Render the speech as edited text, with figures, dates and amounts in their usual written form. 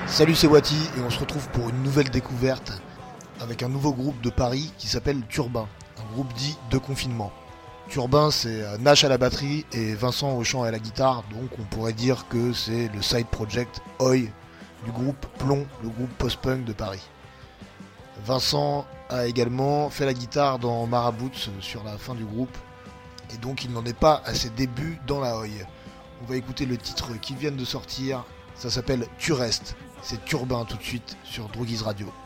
Salut, c'est Wati et on se retrouve pour une nouvelle découverte avec un nouveau groupe de Paris qui s'appelle Turbin, un groupe dit de confinement. Turbin, c'est Nash à la batterie et Vincent au chant et à la guitare, donc on pourrait dire que c'est le side project Oi du groupe Plomb, le groupe post-punk de Paris. Vincent a également fait la guitare dans Marabouts sur la fin du groupe et donc il n'en est pas à ses débuts dans la Oi. On va écouter le titre qui vient de sortir, ça s'appelle Tu restes. C'est Turbin tout de suite sur Droguise Radio.